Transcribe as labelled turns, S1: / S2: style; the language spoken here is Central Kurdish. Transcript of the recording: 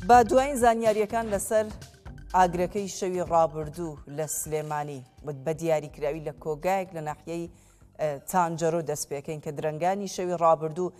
S1: بە دوایین زانیاریەکان لەسەر ئاگرەکەی شەوی ڕابردوو لە سلێمانی بە دیاریکراوی لە کۆگایەک لە ناحیەی تانجەرۆ دەست پێکەین کە درەنگانی شەوی ڕابردوو